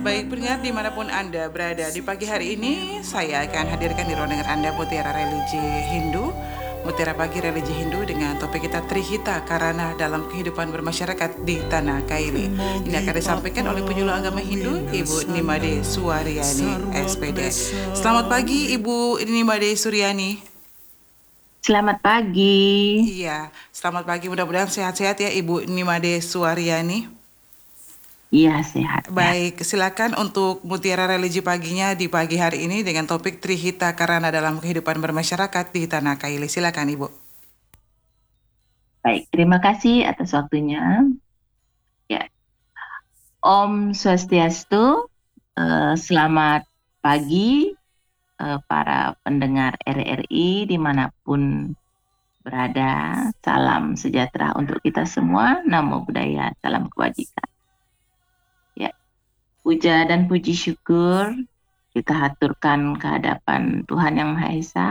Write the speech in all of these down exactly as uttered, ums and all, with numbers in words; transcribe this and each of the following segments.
Baik pendengar dimanapun Anda berada, di pagi hari ini saya akan hadirkan di ruang dengar Anda Mutiara Religi Hindu, Mutiara Pagi Religi Hindu dengan topik kita Trihita Karana dalam kehidupan bermasyarakat di Tanah Kaili. Ini akan disampaikan oleh penyuluh agama Hindu Ibu Nimade Suwaryani S P D. Selamat pagi Ibu Nimade Suryani. Selamat pagi. Iya, selamat pagi, mudah-mudahan sehat-sehat ya Ibu Nimade Suwaryani. Iya, sehat ya. Baik, silakan untuk Mutiara Religi paginya di pagi hari ini dengan topik Trihita Karana dalam kehidupan bermasyarakat di Tanah Kaili. Silakan Ibu. Baik, terima kasih atas waktunya. Ya, Om Swastiastu, eh, selamat pagi eh, para pendengar R R I dimanapun berada. Salam sejahtera untuk kita semua. Namo Buddhaya, salam kebajikan. Ya, puja dan puji syukur kita haturkan ke hadapan Tuhan Yang Maha Esa.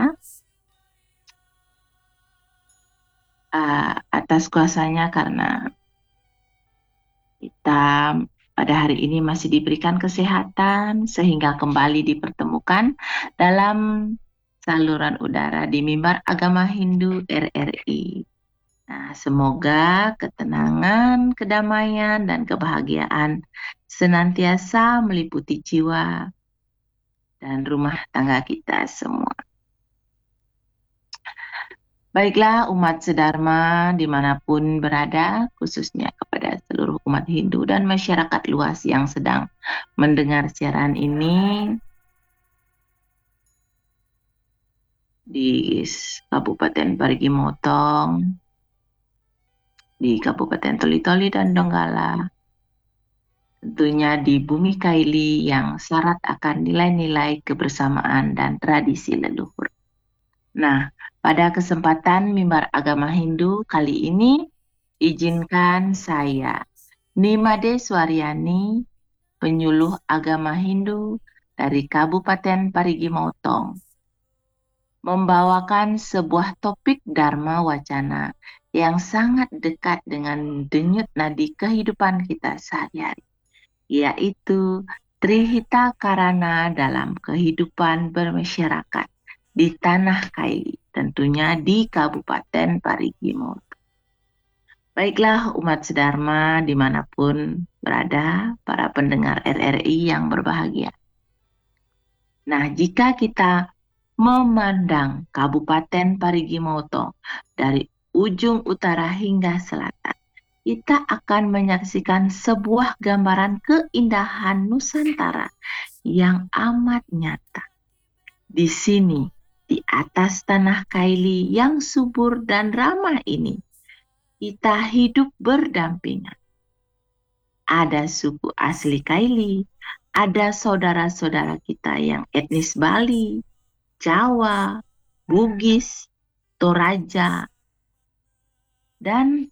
Uh, atas kuasanya karena kita pada hari ini masih diberikan kesehatan sehingga kembali dipertemukan dalam saluran udara di mimbar agama Hindu R R I. Nah, semoga ketenangan, kedamaian, dan kebahagiaan senantiasa meliputi jiwa dan rumah tangga kita semua. Baiklah umat sedharma dimanapun berada, khususnya kepada seluruh umat Hindu dan masyarakat luas yang sedang mendengar siaran ini di Kabupaten Parigi Motong, di Kabupaten Toli-Toli dan Donggala, tentunya di bumi Kaili yang syarat akan nilai-nilai kebersamaan dan tradisi leluhur. Nah, pada kesempatan mimbar agama Hindu kali ini, izinkan saya, Nimade Suwaryani, penyuluh agama Hindu dari Kabupaten Parigi Motong, membawakan sebuah topik Dharma Wacana yang sangat dekat dengan denyut nadi kehidupan kita sehari-hari, yaitu Trihita Karana dalam kehidupan bermasyarakat di Tanah Kaili, tentunya di Kabupaten Parigi Motong. Baiklah umat sedharma dimanapun berada, para pendengar R R I yang berbahagia. Nah, jika kita memandang Kabupaten Parigi Motong dari ujung utara hingga selatan, kita akan menyaksikan sebuah gambaran keindahan Nusantara yang amat nyata. Di sini, di atas tanah Kaili yang subur dan ramah ini, kita hidup berdampingan. Ada suku asli Kaili, ada saudara-saudara kita yang etnis Bali, Jawa, Bugis, Toraja, dan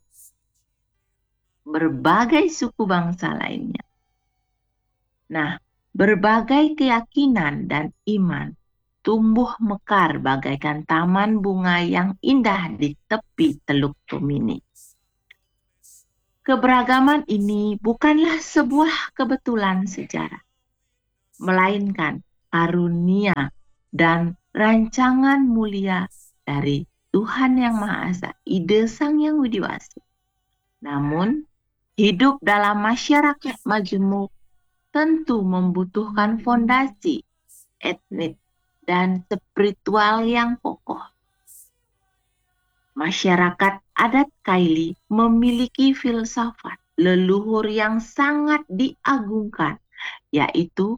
berbagai suku bangsa lainnya. Nah, berbagai keyakinan dan iman tumbuh mekar bagaikan taman bunga yang indah di tepi Teluk Tomini. Keberagaman ini bukanlah sebuah kebetulan sejarah, melainkan karunia dan rancangan mulia dari Tuhan Yang Maha Esa, ide Sang Yang Widiwasi. Namun, hidup dalam masyarakat majemuk tentu membutuhkan fondasi etnik dan spiritual yang kokoh. Masyarakat adat Kaili memiliki filsafat leluhur yang sangat diagungkan, yaitu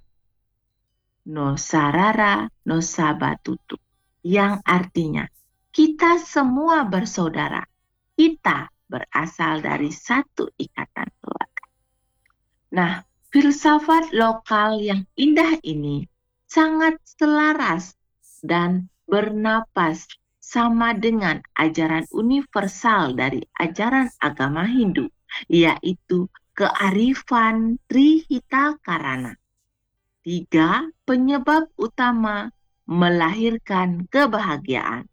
Nosarara Nosabatutu, yang artinya kita semua bersaudara, kita berasal dari satu ikatan keluarga. Nah, filsafat lokal yang indah ini sangat selaras dan bernapas sama dengan ajaran universal dari ajaran agama Hindu, yaitu kearifan Trihita Karana. Tiga penyebab utama melahirkan kebahagiaan,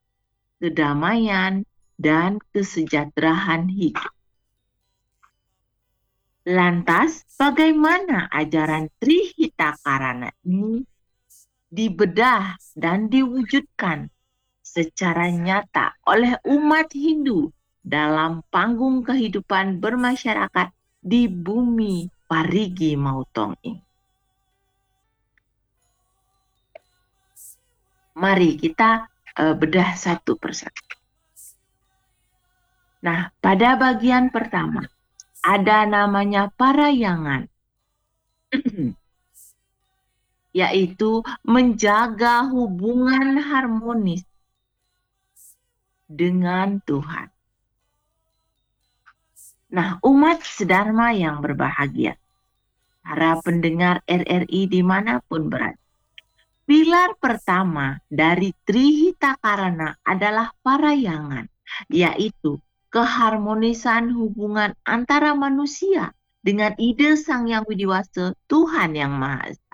kedamaian, dan kesejahteraan hidup. Lantas, bagaimana ajaran Trihita Karana ini dibedah dan diwujudkan secara nyata oleh umat Hindu dalam panggung kehidupan bermasyarakat di bumi Parigi Mautong ini? Mari kita uh, bedah satu persatu. Nah, pada bagian pertama ada namanya parayangan, yaitu menjaga hubungan harmonis dengan Tuhan. Nah, umat sedharma yang berbahagia, para pendengar R R I dimanapun berada, pilar pertama dari Trihita Karana adalah parayangan, yaitu keharmonisan hubungan antara manusia dengan ide Sang Yang Widiwasa, Tuhan Yang Maha Esa.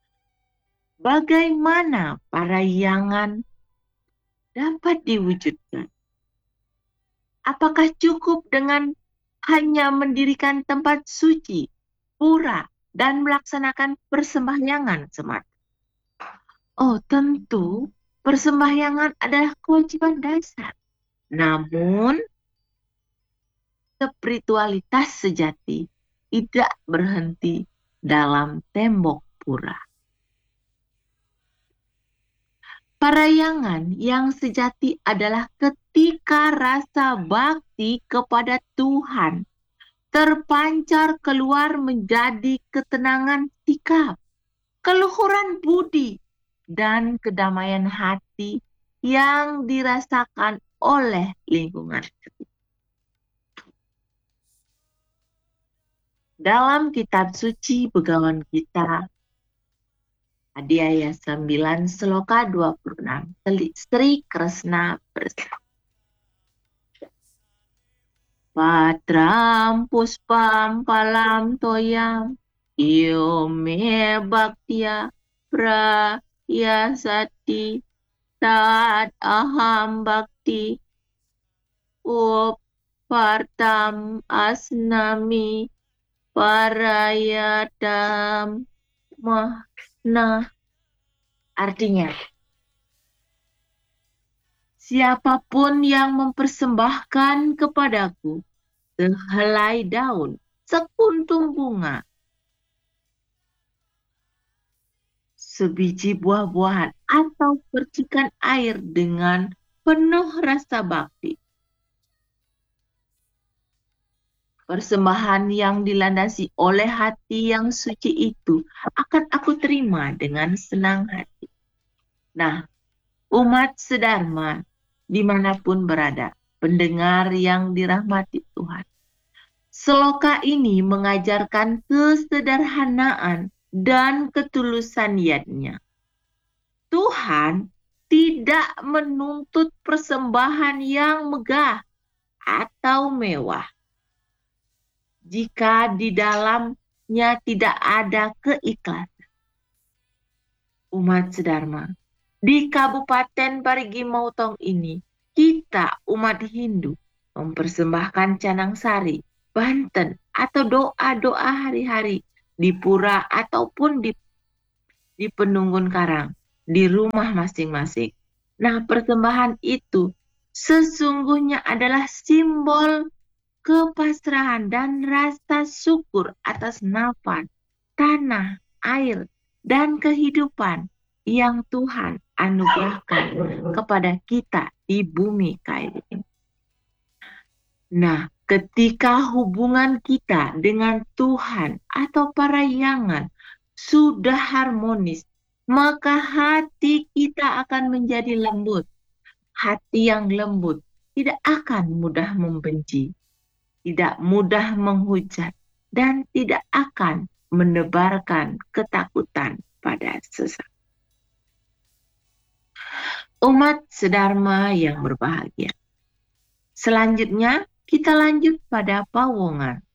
Bagaimana parayangan dapat diwujudkan? Apakah cukup dengan hanya mendirikan tempat suci, pura, dan melaksanakan persembahyangan semata? Oh, tentu persembahyangan adalah kewajiban dasar. Namun, spiritualitas sejati tidak berhenti dalam tembok pura. Parayangan yang sejati adalah ketika rasa bakti kepada Tuhan terpancar keluar menjadi ketenangan sikap, keluhuran budi, dan kedamaian hati yang dirasakan oleh lingkungan. Dalam kitab suci Begawan kita, Adhyaya sembilan Sloka dua puluh enam, Sri Kresna bersabda, Patram puspam palam toyam, iyo me bhaktya prayasati, tad aham bhakti, upartam asnami, parayadam mahna. Artinya, siapapun yang mempersembahkan kepadaku sehelai daun, sekuntum bunga, sebiji buah-buahan, atau percikan air dengan penuh rasa bakti, persembahan yang dilandasi oleh hati yang suci itu akan aku terima dengan senang hati. Nah, umat sedharma dimanapun berada, pendengar yang dirahmati Tuhan, sloka ini mengajarkan kesederhanaan dan ketulusan niatnya. Tuhan tidak menuntut persembahan yang megah atau mewah jika di dalamnya tidak ada keikhlasan. Umat sedharma, di Kabupaten Parigi Mautong ini, kita umat Hindu mempersembahkan canang sari, Banten, atau doa-doa hari-hari di pura ataupun di, di penunggun karang, di rumah masing-masing. Nah, persembahan itu sesungguhnya adalah simbol kepasrahan dan rasa syukur atas nafas, tanah, air, dan kehidupan yang Tuhan anugerahkan kepada kita di bumi kayu ini. Nah, ketika hubungan kita dengan Tuhan atau parayangan sudah harmonis, maka hati kita akan menjadi lembut. Hati yang lembut tidak akan mudah membenci, tidak mudah menghujat, dan tidak akan menebarkan ketakutan pada sesama. Umat sedharma yang berbahagia. Selanjutnya kita lanjut pada pawongan,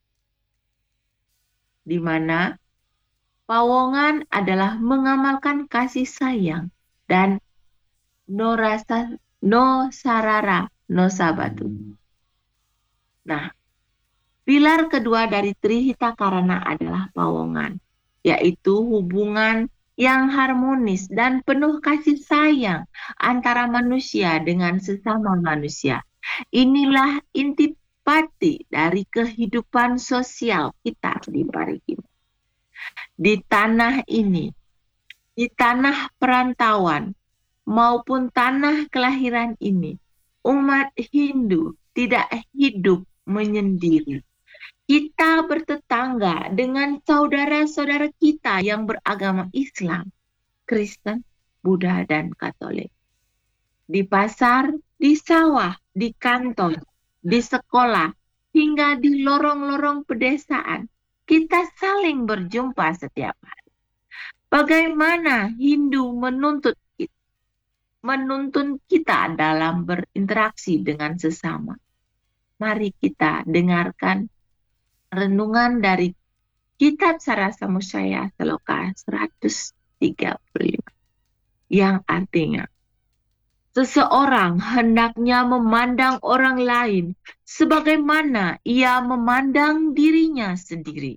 di mana pawongan adalah mengamalkan kasih sayang dan no rasa, no sarara, no sabatu. Nah, Pilar kedua dari Trihita Karana adalah pawongan, yaitu hubungan yang harmonis dan penuh kasih sayang antara manusia dengan sesama manusia. Inilah intipati dari kehidupan sosial kita di Parigi. Di tanah ini, di tanah perantauan maupun tanah kelahiran ini, umat Hindu tidak hidup menyendiri. Kita bertetangga dengan saudara-saudara kita yang beragama Islam, Kristen, Buddha, dan Katolik. Di pasar, di sawah, di kantor, di sekolah, hingga di lorong-lorong pedesaan, kita saling berjumpa setiap hari. Bagaimana Hindu menuntut kita, menuntun kita dalam berinteraksi dengan sesama? Mari kita dengarkan renungan dari Kitab Sarasa Musaya Seloka seratus tiga puluh lima yang artinya, seseorang hendaknya memandang orang lain sebagaimana ia memandang dirinya sendiri.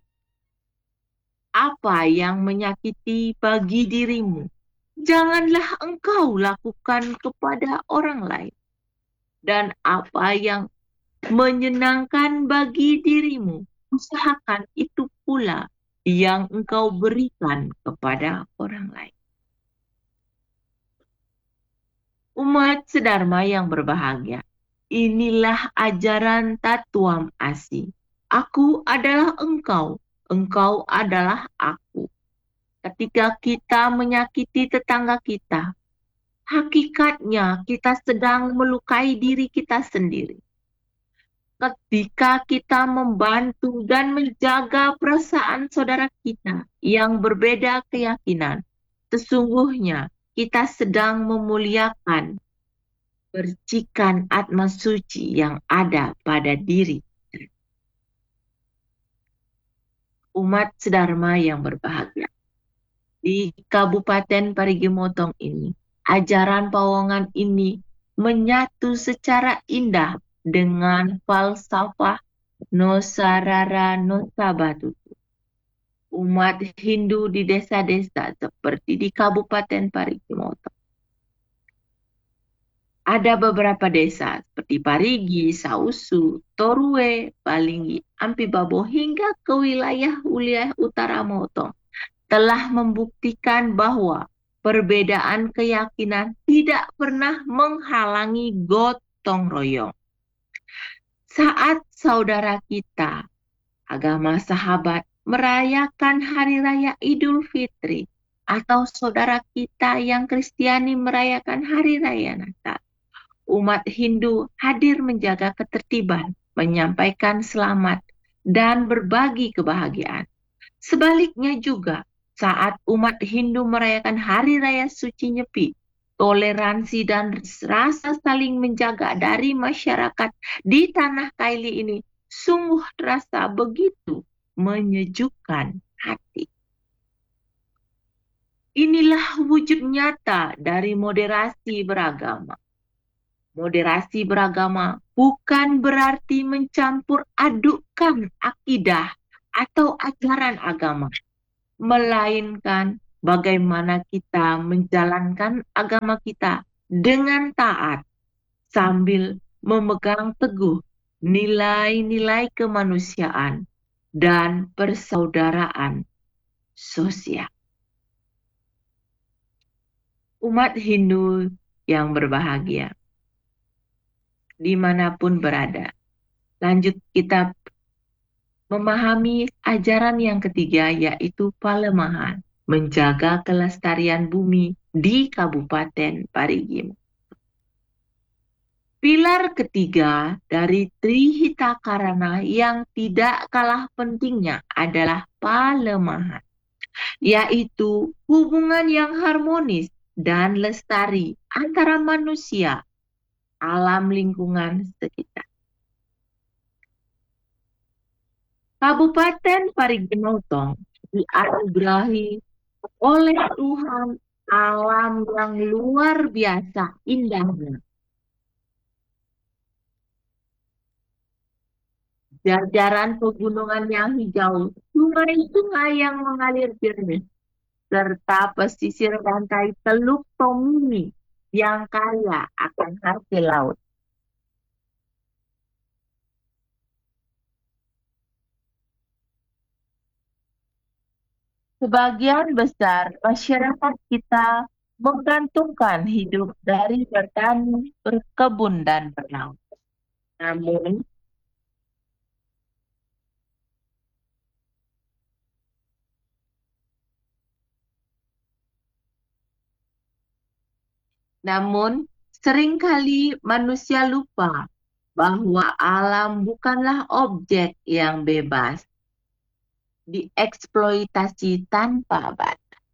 Apa yang menyakiti bagi dirimu, janganlah engkau lakukan kepada orang lain. Dan apa yang menyenangkan bagi dirimu, usahakan itu pula yang engkau berikan kepada orang lain. Umat sedharma yang berbahagia, inilah ajaran Tatuam Asi. Aku adalah engkau, engkau adalah aku. Ketika kita menyakiti tetangga kita, hakikatnya kita sedang melukai diri kita sendiri. Ketika kita membantu dan menjaga perasaan saudara kita yang berbeda keyakinan, sesungguhnya kita sedang memuliakan percikan Atma Suci yang ada pada diri. Umat sedharma yang berbahagia, di Kabupaten Parigi Motong ini, ajaran pawongan ini menyatu secara indah dengan falsafah Nosarara Nosabatutu. Umat Hindu di desa-desa seperti di Kabupaten Parigi Motong. Ada beberapa desa seperti Parigi, Sausu, Torue, Balinggi, Ampibabo hingga ke wilayah-wilayah utara Motong telah membuktikan bahwa perbedaan keyakinan tidak pernah menghalangi gotong royong. Saat saudara kita, agama sahabat, merayakan Hari Raya Idul Fitri, atau saudara kita yang Kristiani merayakan Hari Raya Natal, umat Hindu hadir menjaga ketertiban, menyampaikan selamat, dan berbagi kebahagiaan. Sebaliknya juga, saat umat Hindu merayakan Hari Raya Suci Nyepi, toleransi dan rasa saling menjaga dari masyarakat di tanah Kaili ini sungguh terasa begitu menyejukkan hati. Inilah wujud nyata dari moderasi beragama. Moderasi beragama bukan berarti mencampur adukkan akidah atau ajaran agama, melainkan bagaimana kita menjalankan agama kita dengan taat sambil memegang teguh nilai-nilai kemanusiaan dan persaudaraan sosial. Umat Hindu yang berbahagia, dimanapun berada, lanjut kita memahami ajaran yang ketiga, yaitu Palemahan, menjaga kelestarian bumi di Kabupaten Parigi. Pilar ketiga dari Trihita Karana yang tidak kalah pentingnya adalah Palemahan, yaitu hubungan yang harmonis dan lestari antara manusia, alam lingkungan sekitar. Kabupaten Parigi Motong dianugerahi oleh Tuhan alam yang luar biasa indahnya. jajaran pegunungan yang hijau, sungai-sungai yang mengalir jernih, serta pesisir pantai Teluk Tomini yang kaya akan hasil laut. Sebagian besar masyarakat kita menggantungkan hidup dari bertani, berkebun, dan berlaut. Namun, namun seringkali manusia lupa bahwa alam bukanlah objek yang bebas dieksploitasi tanpa batas.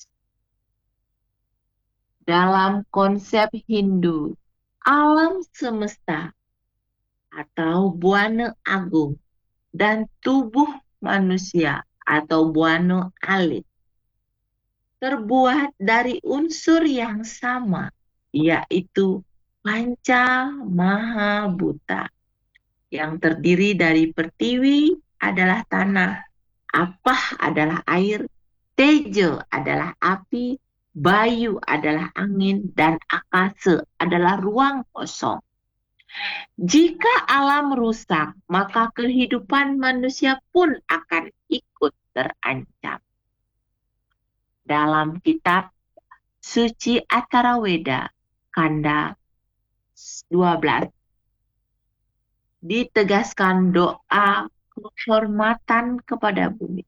Dalam konsep Hindu, alam semesta atau Buana Agung dan tubuh manusia atau Buana Alit terbuat dari unsur yang sama, yaitu Panca Maha Bhuta, yang terdiri dari Pertiwi adalah tanah, Apah adalah air, Tejo adalah api, Bayu adalah angin, dan Akasa adalah ruang kosong. Jika alam rusak, maka kehidupan manusia pun akan ikut terancam. Dalam kitab Suci Atharvaveda, Kanda dua belas, ditegaskan doa kehormatan kepada bumi.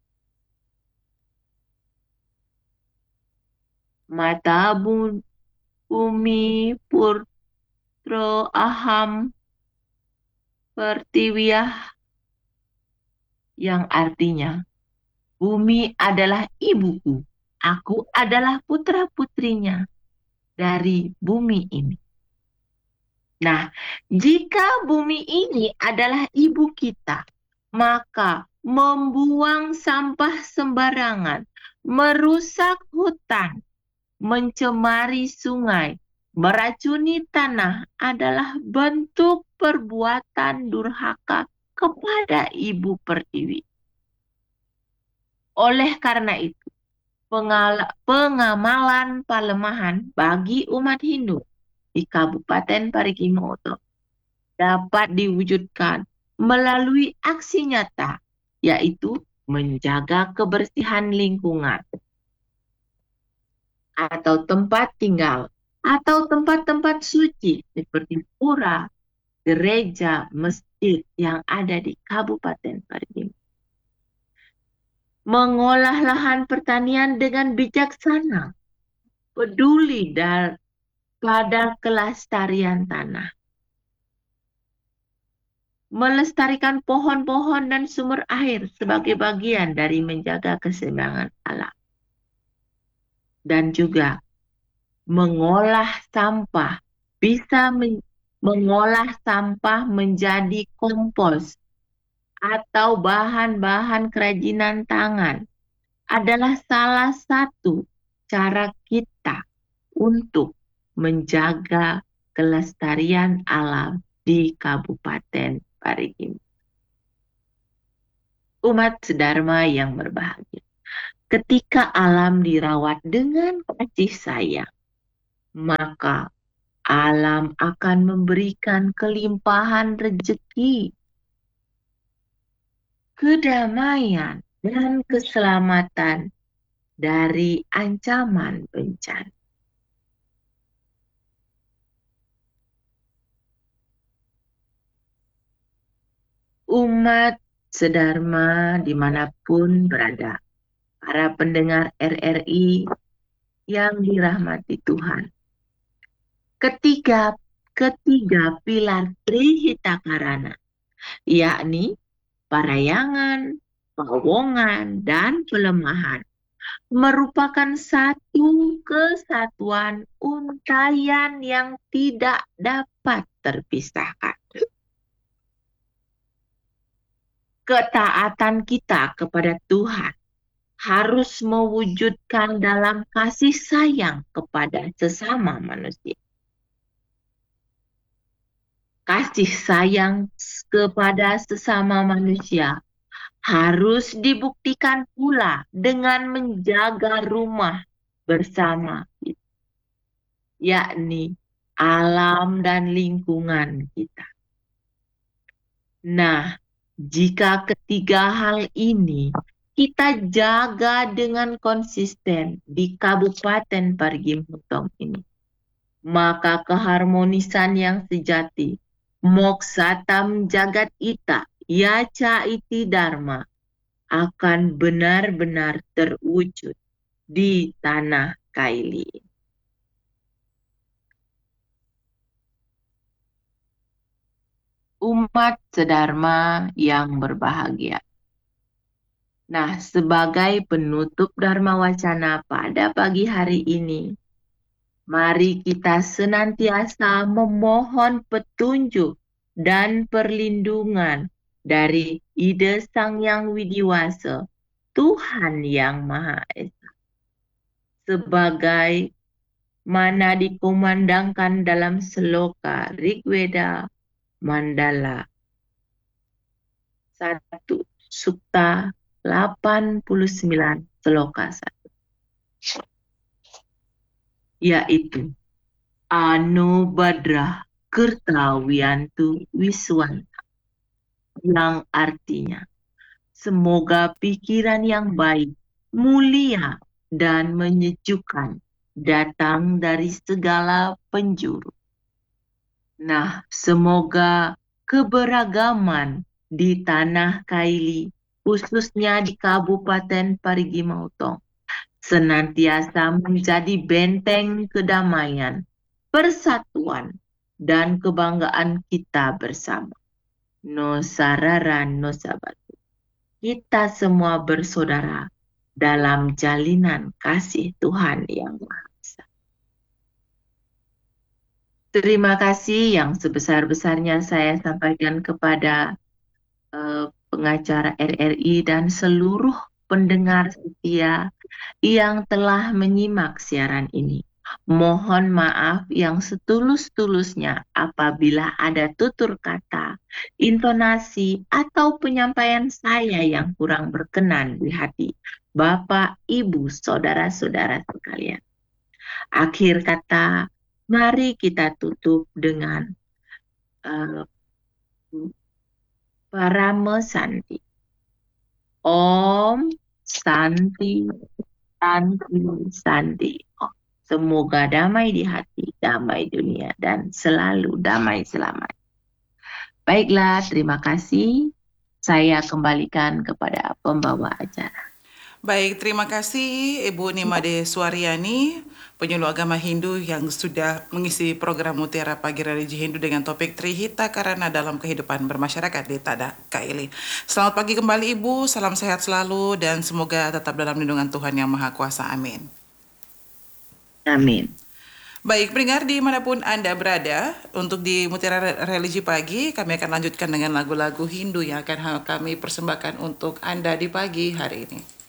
Mata bumi putro aham pertiwiyah, yang artinya bumi adalah ibuku, aku adalah putra-putrinya dari bumi ini. Nah, jika bumi ini adalah ibu kita, maka membuang sampah sembarangan, merusak hutan, mencemari sungai, meracuni tanah adalah bentuk perbuatan durhaka kepada Ibu Pertiwi. Oleh karena itu, pengamalan pelemahan bagi umat Hindu di Kabupaten Parigi Motong dapat diwujudkan melalui aksi nyata, yaitu menjaga kebersihan lingkungan atau tempat tinggal atau tempat-tempat suci seperti pura, gereja, masjid yang ada di Kabupaten Parigi. Mengolah lahan pertanian dengan bijaksana, peduli dan pada kelestarian tanah. Melestarikan pohon-pohon dan sumber air sebagai bagian dari menjaga keseimbangan alam. Dan juga mengolah sampah, bisa men mengolah sampah menjadi kompos atau bahan-bahan kerajinan tangan adalah salah satu cara kita untuk menjaga kelestarian alam di Kabupaten Parigi. Umat sedharma yang berbahagia, ketika alam dirawat dengan kasih sayang, maka alam akan memberikan kelimpahan rezeki, kedamaian, dan keselamatan dari ancaman bencana. Umat sedharma dimanapun berada, para pendengar R R I yang dirahmati Tuhan, ketiga ketiga pilar Trihita Karana, yakni parayangan, pawongan, dan pelemahan, merupakan satu kesatuan untayan yang tidak dapat terpisahkan. Ketaatan kita kepada Tuhan harus mewujudkan dalam kasih sayang kepada sesama manusia. kasih sayang kepada sesama manusia harus dibuktikan pula dengan menjaga rumah bersama, yakni alam dan lingkungan kita. Nah, jika ketiga hal ini kita jaga dengan konsisten di Kabupaten Parigi Mutong ini, maka keharmonisan yang sejati, moksatam jagat ita, yaca iti dharma, akan benar-benar terwujud di tanah Kaili. Umat sedharma yang berbahagia. Nah, sebagai penutup Dharma Wacana pada pagi hari ini, mari kita senantiasa memohon petunjuk dan perlindungan dari ide Sang Yang Widiwasa, Tuhan Yang Maha Esa. Sebagai mana dikumandangkan dalam Seloka Rigveda Mandala satu Sukta delapan puluh sembilan Seloka satu, yaitu Anu Badra Kertawiantu Wiswanta, yang artinya semoga pikiran yang baik, mulia, dan menyejukkan datang dari segala penjuru. Nah, semoga keberagaman di tanah Kaili, khususnya di Kabupaten Parigi Mutong, senantiasa menjadi benteng kedamaian, persatuan, dan kebanggaan kita bersama. No sararan, no sabatu. Kita semua bersaudara dalam jalinan kasih Tuhan Yang Maha Esa. Terima kasih yang sebesar-besarnya saya sampaikan kepada uh, pengacara R R I dan seluruh pendengar setia yang telah menyimak siaran ini. Mohon maaf yang setulus-tulusnya apabila ada tutur kata, intonasi, atau penyampaian saya yang kurang berkenan di hati Bapak, Ibu, Saudara-saudara sekalian. Akhir kata, mari kita tutup dengan uh, Parama Santi. Om Santi, Santi, Santi. Oh, semoga damai di hati, damai dunia, dan selalu damai selamat. Baiklah, terima kasih. Saya kembalikan kepada pembawa acara. Baik, terima kasih Ibu Nimade Suaryani, penyuluh agama Hindu yang sudah mengisi program Mutiara Pagi Religi Hindu dengan topik Trihita Karana dalam kehidupan bermasyarakat di Tanah Kaili. Selamat pagi kembali Ibu, salam sehat selalu dan semoga tetap dalam lindungan Tuhan Yang Maha Kuasa. Amin. Amin. Baik, pendengar dimanapun Anda berada, untuk di Mutiara Religi Pagi, kami akan lanjutkan dengan lagu-lagu Hindu yang akan kami persembahkan untuk Anda di pagi hari ini.